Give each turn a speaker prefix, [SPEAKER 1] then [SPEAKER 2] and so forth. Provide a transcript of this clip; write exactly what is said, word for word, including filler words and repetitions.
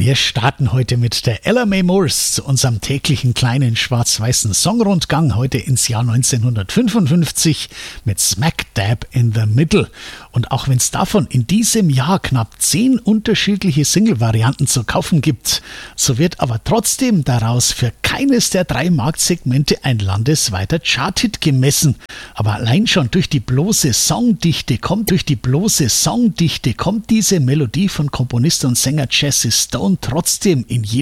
[SPEAKER 1] Wir starten heute mit der Ella Mae Morse zu unserem täglichen kleinen schwarz-weißen Songrundgang heute ins Jahr neunzehnhundertfünfundfünfzig mit Smack Dab in the Middle. Und auch wenn es davon in diesem Jahr knapp zehn unterschiedliche Single-Varianten zu kaufen gibt, so wird aber trotzdem daraus für keines der drei Marktsegmente ein landesweiter Charthit gemessen. Aber allein schon durch die bloße Songdichte kommt, durch die bloße Songdichte kommt diese Melodie von Komponist und Sänger Jesse Stone trotzdem in jedem